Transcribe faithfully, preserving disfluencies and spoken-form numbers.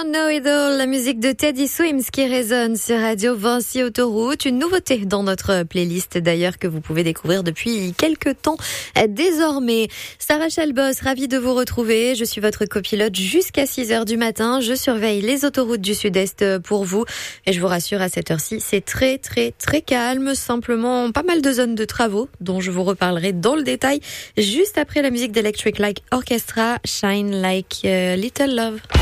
Don't Know It All, la musique de Teddy Swims qui résonne sur Radio Vinci Autoroute. Une nouveauté dans notre playlist d'ailleurs que vous pouvez découvrir depuis quelques temps désormais. Sarah Chalbos, ravie de vous retrouver. Je suis votre copilote jusqu'à six heures du matin. Je surveille les autoroutes du Sud-Est pour vous. Et je vous rassure, à cette heure-ci, c'est très très très calme. Simplement pas mal de zones de travaux dont je vous reparlerai dans le détail juste après la musique d'Electric Light Orchestra, Shine Like a Little Love.